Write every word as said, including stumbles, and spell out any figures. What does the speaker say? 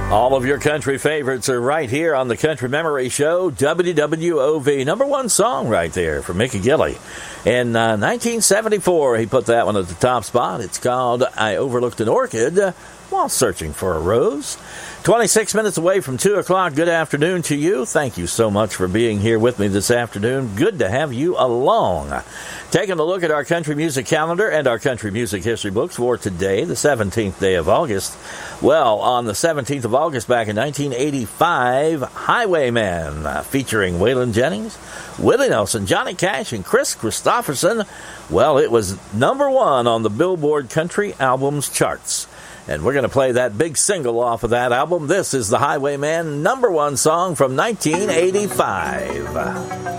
All of your country favorites are right here on the Country Memory Show, W W O V. Number one song right there from Mickey Gilley. In uh, nineteen seventy-four, he put that one at the top spot. It's called I Overlooked an Orchid While Searching for a Rose. twenty-six minutes away from two o'clock. Good afternoon to you. Thank you so much for being here with me this afternoon. Good to have you along. Taking a look at our country music calendar and our country music history books for today, the seventeenth day of August. Well, on the seventeenth of August back in nineteen eighty-five, Highwayman, uh, featuring Waylon Jennings, Willie Nelson, Johnny Cash, and Chris Christopherson. Well, it was number one on the Billboard Country Albums charts. And we're going to play that big single off of that album. This is the Highwayman number one song from nineteen eighty-five.